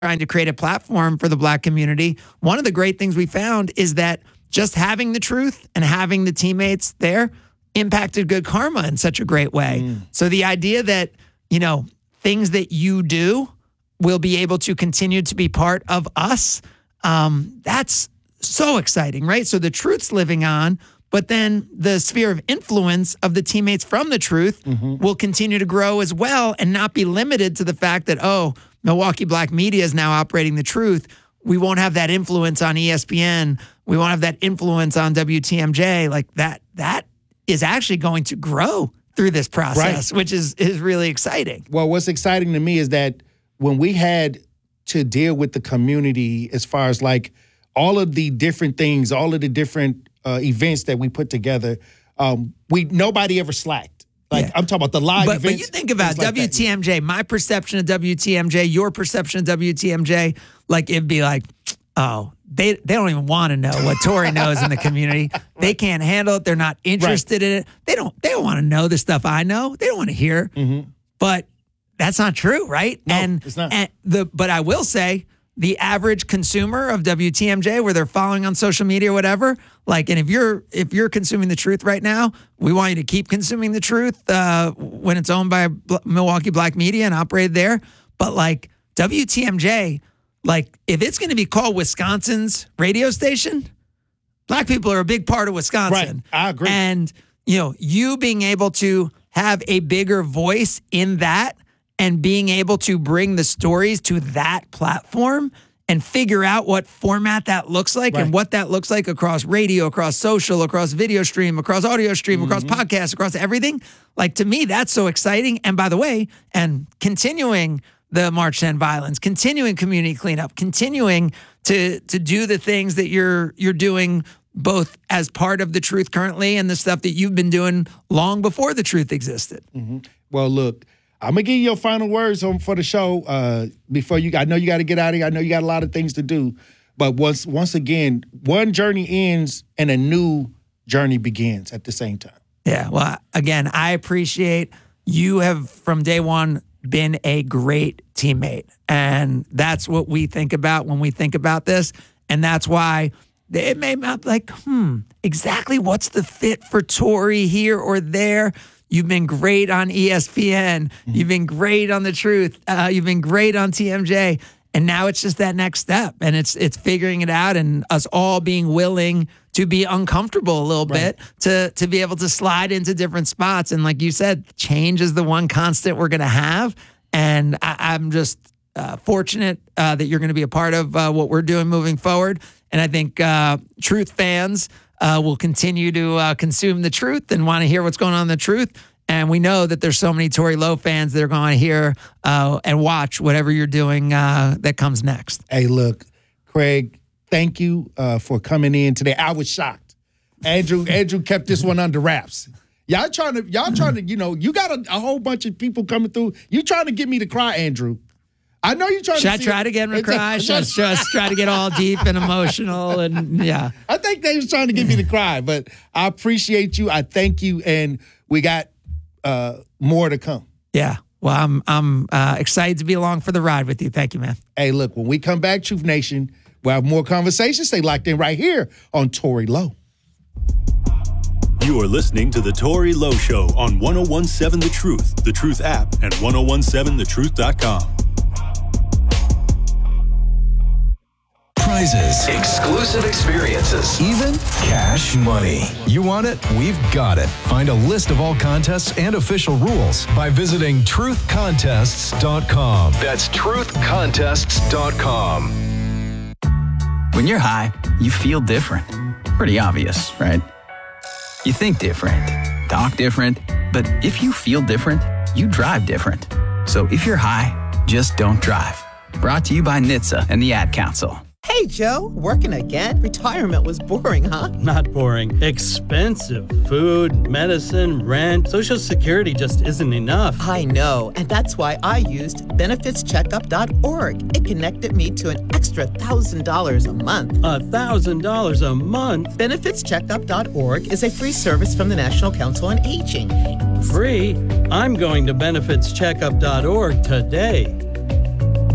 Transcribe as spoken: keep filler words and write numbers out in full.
trying to create a platform for the Black community, one of the great things we found is that just having the truth and having the teammates there impacted Good Karma in such a great way. Mm. So the idea that, you know, things that you do will be able to continue to be part of us, um, that's so exciting, right? So the truth's living on, but then the sphere of influence of the teammates from the truth mm-hmm. will continue to grow as well and not be limited to the fact that, oh, Milwaukee Black Media is now operating the truth. We won't have that influence on E S P N. We won't have that influence on W T M J. Like that, that is actually going to grow through this process, right. which is, is really exciting. Well, what's exciting to me is that when we had to deal with the community as far as like all of the different things, all of the different uh, events that we put together, um, we nobody ever slacked. Like yeah. I'm talking about the live but, events. But you think about W T M J, like my perception of W T M J, your perception of W T M J, like it'd be like, oh, they they don't even want to know what Tori knows in the community. Right. They can't handle it. They're not interested right. in it. They don't they don't want to know the stuff I know. They don't want to hear. Mm-hmm. But that's not true, right? No, and, it's not. And the but I will say the average consumer of W T M J, where they're following on social media or whatever, like, and if you're if you're consuming the truth right now, we want you to keep consuming the truth uh, when it's owned by Milwaukee Black Media and operated there. But like W T M J, like if it's going to be called Wisconsin's radio station, Black people are a big part of Wisconsin. Right, I agree. And you know, you being able to have a bigger voice in that, and being able to bring the stories to that platform and figure out what format that looks like right. and what that looks like across radio, across social, across video stream, across audio stream, mm-hmm. across podcasts, across everything. Like, to me, that's so exciting. And by the way, and continuing the March to End Violence, continuing community cleanup, continuing to to do the things that you're you're doing both as part of the truth currently and the stuff that you've been doing long before the truth existed. Mm-hmm. Well, look, I'm going to give you your final words on, for the show uh, before you – I know you got to get out of here. I know you got a lot of things to do. But once once again, one journey ends and a new journey begins at the same time. Yeah. Well, again, I appreciate you have from day one been a great teammate. And that's what we think about when we think about this. And that's why it may not like, hmm, exactly what's the fit for Tori here or there. You've been great on E S P N. Mm-hmm. You've been great on The Truth. Uh, you've been great on T M J. And now it's just that next step. And it's it's figuring it out and us all being willing to be uncomfortable a little right. bit to, to be able to slide into different spots. And like you said, change is the one constant we're going to have. And I, I'm just uh, fortunate uh, that you're going to be a part of uh, what we're doing moving forward. And I think uh, Truth fans Uh, will continue to uh, consume the truth and want to hear what's going on in the truth. And we know that there's so many Tori Lowe fans that are going to hear uh, and watch whatever you're doing uh, that comes next. Hey, look, Craig, thank you uh, for coming in today. I was shocked. Andrew Andrew kept this one under wraps. Y'all trying to, y'all trying to, you know, you got a, a whole bunch of people coming through. You trying to get me to cry, Andrew. I know you're trying Should to I try to get him to cry? Should I just try to get all deep and emotional? And yeah. I think they was trying to get me to cry, but I appreciate you. I thank you. And we got uh, more to come. Yeah. Well, I'm I'm uh, excited to be along for the ride with you. Thank you, man. Hey, look, when we come back, Truth Nation, we'll have more conversations. Stay locked in right here on Tori Lowe. You are listening to The Tori Lowe Show on one oh one point seven The Truth, The Truth app, and ten seventeen the truth dot com. Prizes, exclusive experiences, even cash money. You want it? We've got it. Find a list of all contests and official rules by visiting truth contests dot com. That's truth contests dot com. When you're high, you feel different. Pretty obvious, right? You think different, talk different, but if you feel different, you drive different. So if you're high, just don't drive. Brought to you by N H T S A and the Ad Council. Hey, Joe, working again? Retirement was boring, huh? Not boring. Expensive. Food, medicine, rent. Social Security just isn't enough. I know, and that's why I used benefits checkup dot org. It connected me to an extra one thousand dollars a month. A one thousand dollars a month? benefits checkup dot org is a free service from the National Council on Aging. Free? I'm going to benefits checkup dot org today.